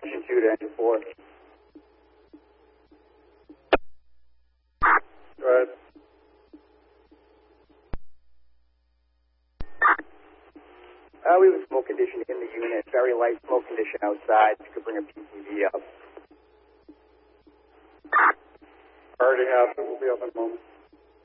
engine 2 to engine 4. Go ahead. We have a smoke condition in the unit, very light smoke condition outside. You could bring a PCV up. Already have it. We'll be up in a moment.